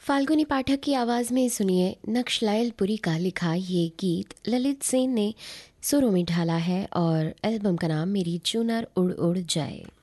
फाल्गुनी पाठक की आवाज़ में सुनिए नक्शलायल पुरी का लिखा ये गीत ललित सेन ने सुरों में ढाला है और एल्बम का नाम मेरी चुनर उड़ उड़ जाए।